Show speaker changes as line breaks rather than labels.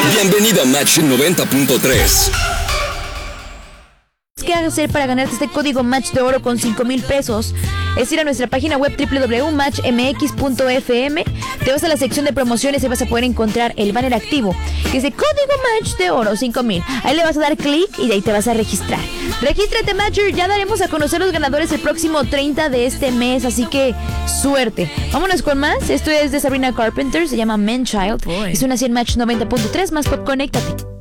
Bienvenido a Match 90.3.
¿Qué hacer para ganarte este código Match de oro con 5,000 pesos? Es ir a nuestra página web www.matchmx.fm. Te vas a la sección de promociones y vas a poder encontrar el banner activo que dice código Match de oro 5,000. Ahí le vas a dar clic y de ahí te vas a registrar. Regístrate, Matcher. Ya daremos a conocer los ganadores el próximo 30 de este mes, así que suerte. Vámonos con más. Esto es de Sabrina Carpenter, se llama Man Child. Es una 100 Match 90.3 más pop. Conéctate.